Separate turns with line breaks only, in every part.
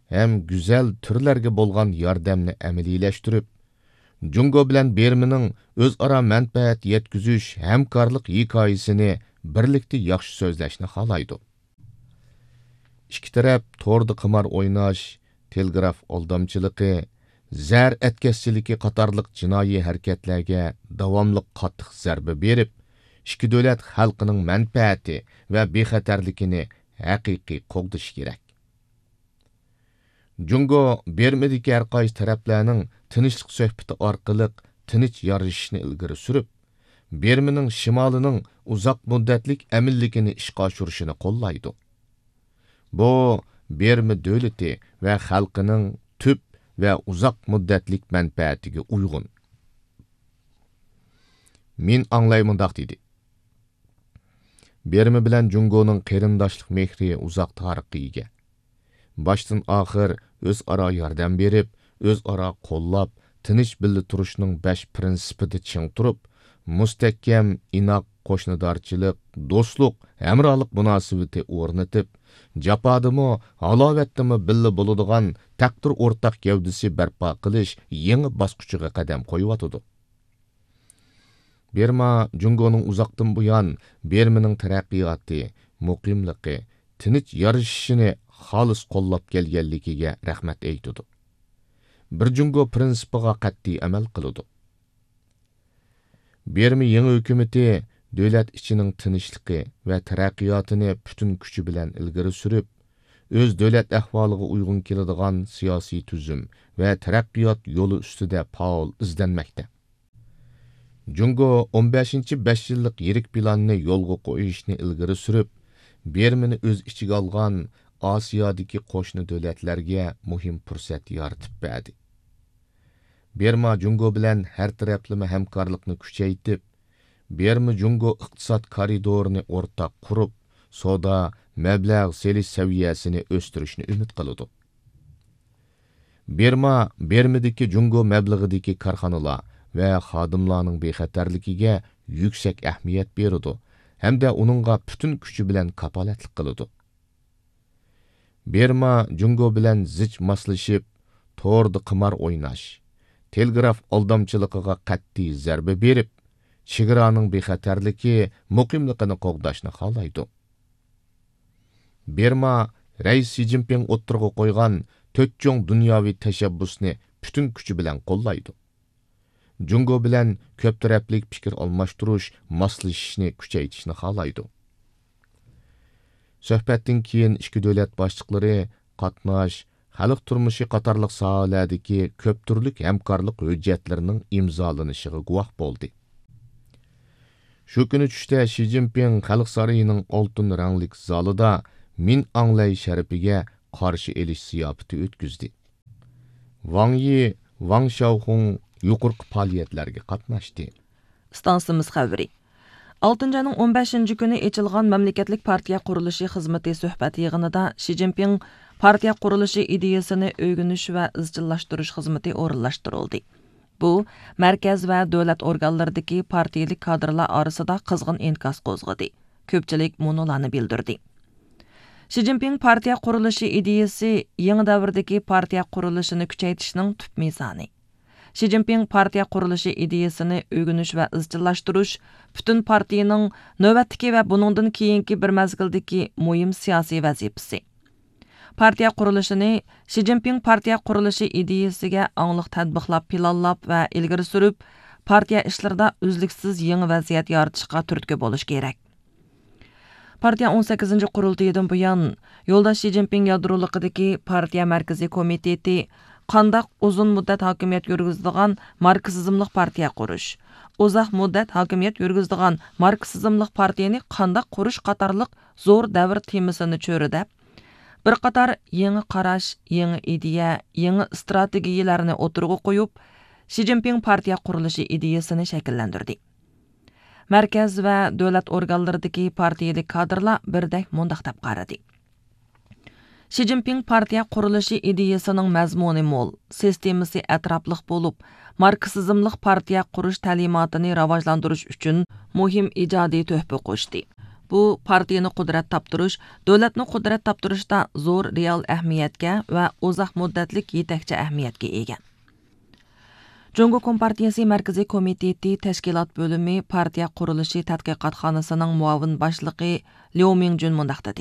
hem güzel türlerge bolgan yardamni əməliyləşdirib, Jungo bilan Bermining o'zaro manfaat yetkazüş hamkorlik hikoyasini birlikda yaxshi so'zlashni xohlaydi. Ikki taraf to'rda qimor o'ynash, telegraf aldamchiligi, zar atkazchiligi qatorliq jinoiy harakatlarga davomli qattiq zarba berib, ikki davlat xalqining manfaati va bexatarligini haqiqiy qo'g'dish kerak. Jungo Bermidagi har qaysi taraflarning tinchlik suhbati orqali tinch yarashishni ilgari surib, Bermining shimolining uzoq muddatlik aminligini ishga oshirishini qo'llaydi. Bu Bermi davlati va xalqining tub va uzoq muddatlik manfaatiga uyg'un. Men anglaymandaq dedi. Bermi bilan Jungoning qarindoshlik mehri uzoq tarixga ega. Başdan axir o'zaro yordam berib, o'zaro qo'llab, tinch birga turishning 5 prinsipida ching turib, mustahkam inoq qo'shnidorchilik, do'stlik, hamrohlik munosabati o'rnatib, jafodimi, halovatdimi birga bo'ladigan taqdir o'rtaq gavdasi barpo qilish yangi bosqichiga qadam qo'yayotdi. Berma Jungoning uzoqdan buyon Bermining taraqqiyoti, muqimligi, tinch yarashishini xolis qo'llab kelganligiga rahmat aytdi. Bir Jungo prinsipiga qat'iy amal qildi. Bermi yangi hukumati davlat ichining tinchligi va taraqqiyotini butun kuchi bilan ilgari surib, o'z davlat ahvoliga uyg'un keladigan siyosiy tuzum va taraqqiyot yo'li ustida faol izlanmoqda. Jungo 15-5 yillik yirik planni yo'lga qo'yishni ilgari surib, Bermini o'z ichiga olgan Osiyodagi qo'shni davlatlarga muhim fursat yaratib berdi. Berma Jungo bilan har taraflama hamkorlikni kuchaytirib, Berma Jungo iqtisod koridorini o'rtaq qurib, savdo, mablag' selish saviyasini o'stirishni umid qiladi. Bermidagi Jungo mablag'idagi korxonalar va xodimlarning bexatarligiga yuksak ahamiyat beradi hamda uningga butun kuchi bilan kapolatlik qiladi. Berma Jungo bilan zich moslashib, to'rda qimor o'ynash, telegraf aldamchiligiga qat'iy zarba berib, chegaraning bexatarligi, muqimligini qo'g'dashni xohlaydi. Berma Rais Xi Jinping o'ttirg'a qo'ygan 4 cho'ng dunyoviy tashabbusni butun kuchi bilan qo'llaydi. Jungo bilan ko'p taraflik fikr almashtirish, moslashishni kuchaytirishni xohlaydi. Suhbatdan keyin ikki davlat boshliqlari qatnash, xalq turmushi qatorliq sohalardagi ko'p turlik hamkorlik hujjatlarining imzolanishiga guvoh bo'ldi. Shu kuni tushda Xi Jinping Xalq saroyining oltin ranglik zalida Min Anglay sharafiga qarshi elish ziyofati o'tkazdi. Wang Yi, Wang Xiaohong yuqorqi faoliyatlarga qatnashdi.
Stansimiz xabari. 6-ayning 15-kuni ochilgan mamlakatlik partiya qurilishi xizmati suhbat yig'inida Xi Jinping partiya qurilishi ideyasini o'rganish va izchillashtirish xizmati o'rinlashtirildi. Bu markaz va davlat organlaridagi partiyalik kadrlar orasida qizg'in inkas qo'zg'adi. Ko'pchilik munolarni bildirdi. Xi Jinping partiya qurilishi ideyasi yangi davrdagi partiya qurilishini kuchaytirishning tub mezoni. Xi Jinping partiya qurilishi ideyasini o'rganish va izchillashtirish butun partiyaning navbatdagi va buningdan keyingi bir mazgildagi muhim siyosiy vazifasi. Partiya qurilishini Xi Jinping partiya qurilishi ideyasiga angliq tatbiqlab, planlab va ilgari surib, partiya ishlarida uzluksiz yangi vaziyat yaratishga turtki bo'lish kerak. Partiya 18-qurultaydan buyon yo'ldosh Xi Jinping yadroligidagi partiya markaziy komiteti qandaq uzun muddat hokimiyat yurgizadigan marksizmlik partiya qurish, uzoq muddat hokimiyat yurgizadigan marksizmlik partiyani qandaq qurish qatorliq zo'r davr temasini cho'ridab, bir qator yangi qarash, yangi ideya, yangi strategiyalarni o'tirg'a qo'yib, Xi Jinping partiya qurilishi ideyasini shakllantirdi. Markaz va davlat organlaridagi partiyalik kadrlar birdek mundaq deb qaradi. Xi Jinping partiya qurilishi ideyasining mazmuni mo'l, sistemasi atrofliq bo'lib, marksizmlik partiya qurish ta'limotini rivojlantirish uchun muhim ijodiy tuhfa qo'shdi. Bu partiyani qudrat toptirish, davlatni qudrat toptirishda zo'r real ahamiyatga va uzoq muddatlik yetakchi ahamiyatga ega. Jungo Kompartiyasi Markaziy komiteti tashkilot bo'limi partiya qurilishi tadqiqotxonasining muavin boshlig'i Liu Mingjun mundaq dedi.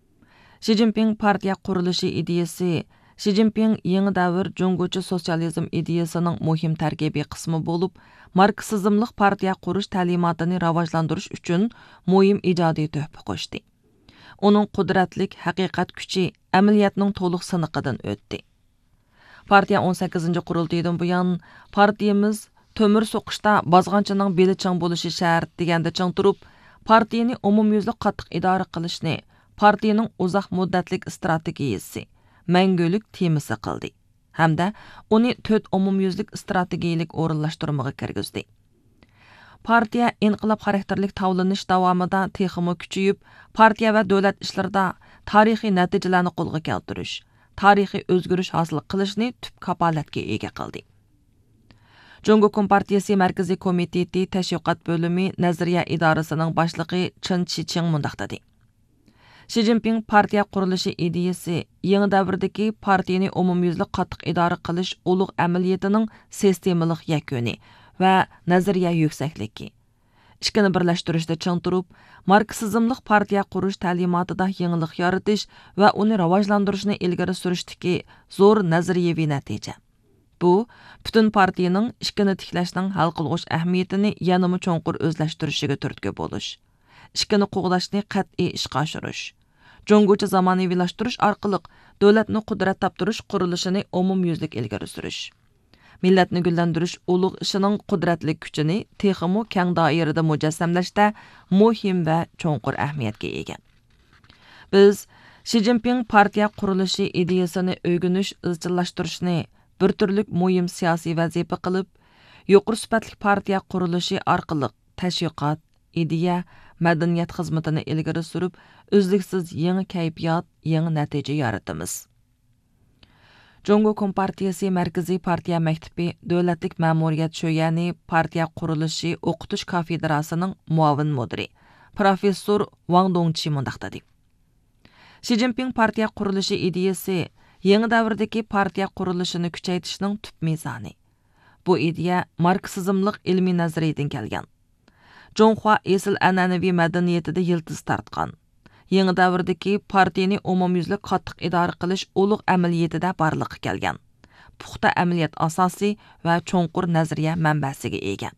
Xi Jinping partiya qurilishi ideyasi Xi Jinping yangi davr jungochi sotsializm ideyasining muhim tarkibiy qismi bo'lib, marksizmlik partiya qurish ta'limotini rivojlantirish uchun muhim ijodiy tuhfa qo'shdi. Uning qudratlik haqiqat kuchi amaliyotning to'liq siniqidan o'tdi. Partiya 18 qurultaydan buyon partiyamiz to'mir so'qishda bozg'onchining beli chang bo'lishi shart deganda chang turib, partiyani umumyuzlik qattiq idora qilishni partiyaning uzoq muddatlik strategiyasi, mangulik temisi qildi. Hamda uni 4 umumyuzlik strategiyalik o'rinlashtirmaga kirgizdi. Partiya inqilob xarakterlik tavlanish davomida texmo kuchayib, partiya va davlat ishlarida tarixiy natijalarni qo'lga keltirish, tarixiy o'zgarish hosil qilishni tub kapolatga ega qildi. Jungo Kompartiyasi Markaziy komiteti tashviqot bo'limi nazariya idorasining boshlig'i Chen Chiching mundaq dedi. Xi Jinping partiya qurilishi ideyasi yangi davrdagi partiyani umumyuzlik qattiq idora qilish ulug' amaliyatining sistemalik yakuni va nazariya yuksakligi. Ikkini birlashtirishda chang turib, marksizmlik partiya qurish ta'limotida yangilik yaratish va uni rivojlantirishni ilgari surishdagi zo'r nazariyaviy natija. Bu, butun partiyaning ikkini tiklashning hal qilg'uch ahamiyatini yanama cho'nqur o'zlashtirishiga turtki bo'lish. Ikkini qo'g'dashni qat'iy ishga oshirish. Jungocha zamonaviylashtirish orqali davlatni qudrat toptirish qurilishini umumyuzlik ilgari surish. Millatni gullantirish ulug' ishining qudratli kuchini texmo keng doirada mujassamlashda muhim va cho'nqur ahamiyatga ega. Biz Xi Jinping partiya qurilishi ideyasini o'rganish, izchillashtirishni bir turlik muhim siyosiy vazifa qilib, yuqori sifatli partiya qurilishi orqali tashviqot, ideya, madaniyat xizmatini ilgari surib, uzluksiz yangi kayfiyat, yangi natija yaratamiz. Jungo Kompartiyasi Markaziy partiya maktabi davlatlik ma'muriyat sho'yani partiya qurilishi o'qitish kafedrasining muavin mudiri professor Wang Dongqi mundaq dedi. Xi Jinping partiya qurilishi ideyasi yangi davrdagi partiya qurilishini kuchaytirishning tub mezoni. Bu ideya marksizmlik ilmiy nazariyadan kelgan. Jonghua esil an'anaviy madaniyatida yildiz tartgan. Yangi davrdagi partiyani umumyuzlik qattiq idora qilish ulug' amaliyatida barliqqa kelgan. Puxta amaliyat asosi va cho'nqur nazariya manbasiga ega.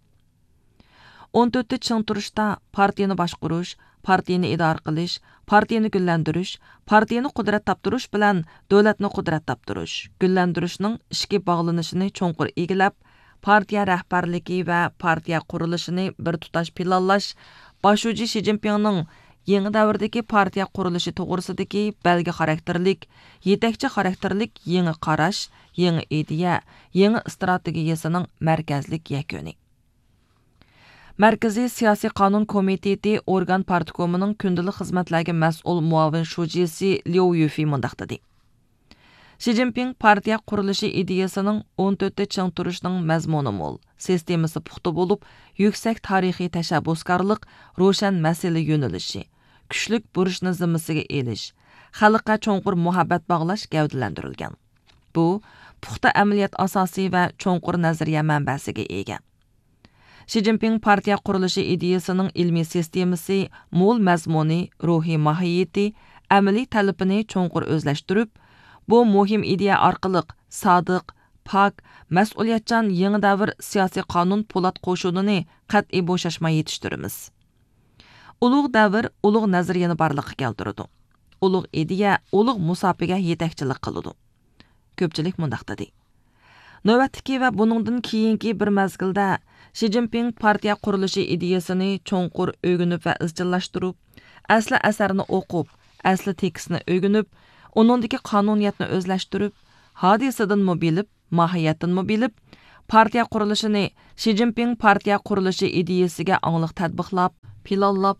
14 turishda partiyani boshqarish, partiyani idora qilish, partiyani gullantirish, partiyani qudrat toptirish bilan davlatni qudrat toptirish, gullantirishning ishga bog'lanishini cho'nqur egilab, partiya rahbarligi va partiya qurilishini bir tutash planlash, boshuvchi Xi Jinpingning yangi davrdagi partiya qurilishi to'g'risidagi belgi xarakterlik, yetakchi xarakterlik yangi qarash, yangi ideya, yangi strategiyasining markazlik yakuni. Markaziy siyosiy qonun komiteti organ partikomining kundalik xizmatlarga mas'ul muavin shujisi Liu Yufi mundaq dedi. Xi Jinping partiya qurilishi ideyasining 14 chang turishning mazmuni mo'l, sistemasi puxta bo'lib, yuksak tarixiy tashabbuskorlik, ro'shan masala yo'nalishi, kuchlik burishni zimmasiga elish, xalqqa cho'nqur muhabbat bog'lash gavdalantirilgan. Bu puxta amaliyat asosiy va cho'nqur nazariya manbasiga ega. Xi Jinping partiya qurilishi ideyasining ilmiy sistemasi mo'l mazmuni, ruhiy mohiyati, amaliy talabini cho'nqur o'zlashtirib, bu muhim ideya orqali sodiq, pak, mas'uliyatchan yangi davr siyosiy qonun po'lat qo'shunini qat'iy bo'shashmay yetishtiramiz. Ulug' davr ulug' nazariyani barliqqa keltiradi. Ulug' ideya ulug' musofiga yetakchilik qiladi. Ko'pchilik mundaq dedi. Navbatdagi va buningdan keyingi bir mazgilda Xi Jinping partiya qurilishi ideyasini cho'nqur o'rganib va izchillashtirib, asli asarni o'qib, asli tekstni o'rganib, uningdagi qonuniyatni o'zlashtirib, hodisadan bilib, mohiyatdan bilib, partiya qurilishini Xi Jinping partiya qurilishi ideyasiga aniq tatbiqlab, planlab